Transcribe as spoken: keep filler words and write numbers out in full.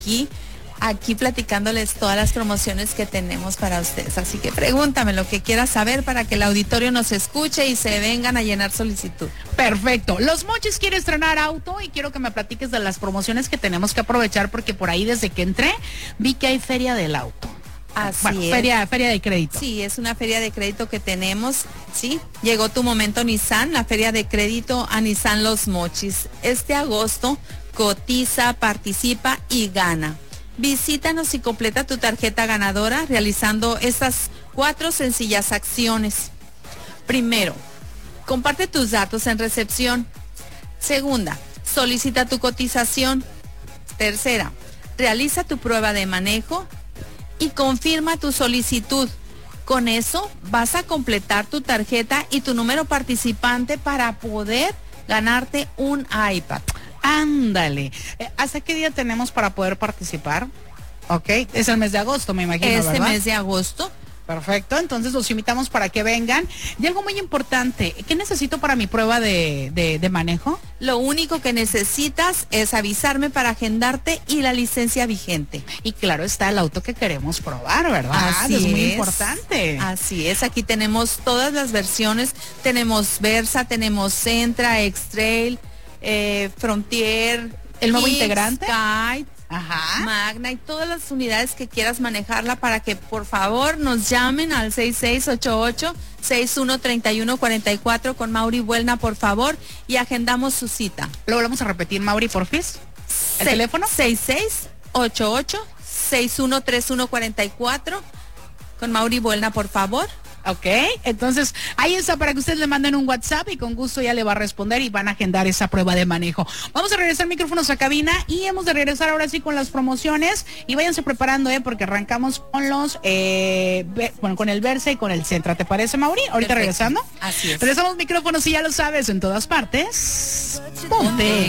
aquí, aquí platicándoles todas las promociones que tenemos para ustedes. Así que pregúntame lo que quieras saber para que el auditorio nos escuche y se vengan a llenar solicitud. Perfecto. Los Mochis quiere estrenar auto y quiero que me platiques de las promociones que tenemos que aprovechar porque por ahí desde que entré vi que hay feria del auto. Así bueno, es. Feria, feria de crédito. Sí, es una feria de crédito que tenemos, sí. Llegó tu momento Nissan, la feria de crédito a Nissan Los Mochis. Este agosto cotiza, participa y gana. Visítanos y completa tu tarjeta ganadora realizando estas cuatro sencillas acciones. Primero, comparte tus datos en recepción. Segunda, solicita tu cotización. Tercera, realiza tu prueba de manejo y confirma tu solicitud. Con eso vas a completar tu tarjeta y tu número participante para poder ganarte un iPad. Ándale. ¿Hasta qué día tenemos para poder participar? Ok, es el mes de agosto, me imagino, Este ¿verdad? mes de agosto. Perfecto, entonces los invitamos para que vengan. Y algo muy importante, ¿qué necesito para mi prueba de, de, de manejo? Lo único que necesitas es avisarme para agendarte y la licencia vigente. Y claro está el auto que queremos probar, ¿verdad? Así es muy es. importante. Así es, aquí tenemos todas las versiones. Tenemos Versa, tenemos Sentra, X-Trail, eh, Frontier, ¿El nuevo Kicks, integrante? Kite, Ajá. Magna y todas las unidades que quieras manejarla para que por favor nos llamen al seis seis ocho ocho, seis uno tres uno cuatro cuatro con Mauri Buelna, por favor, y agendamos su cita. Lo volvemos a repetir, Mauri, porfis. ¿El Se- teléfono? seis seis ocho ocho, seis uno tres uno cuatro cuatro con Mauri Buelna, por favor. Ok, entonces ahí está para que ustedes le manden un WhatsApp y con gusto ya le va a responder y van a agendar esa prueba de manejo. Vamos a regresar micrófonos a cabina y hemos de regresar ahora sí con las promociones y váyanse preparando, eh, porque arrancamos con los, eh, ve- bueno, con el Versa y con el Sentra. ¿Te parece, Mauri? Ahorita Perfecto. regresando. Así es. Regresamos micrófonos y ya lo sabes, en todas partes. Ponte